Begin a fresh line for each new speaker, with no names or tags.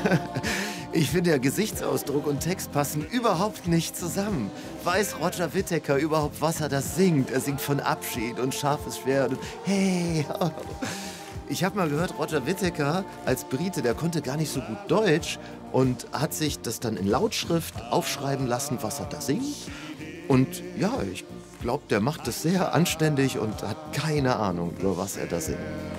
Ich finde, der Gesichtsausdruck und Text passen überhaupt nicht zusammen. Weiß Roger Whittaker überhaupt, was er da singt? Er singt von Abschied und scharfes Schwert und hey. Ich habe mal gehört, Roger Whittaker als Brite, der konnte gar nicht so gut Deutsch und hat sich das dann in Lautschrift aufschreiben lassen, was er da singt. Und ja, ich glaube, der macht das sehr anständig und hat keine Ahnung, über was er da singt.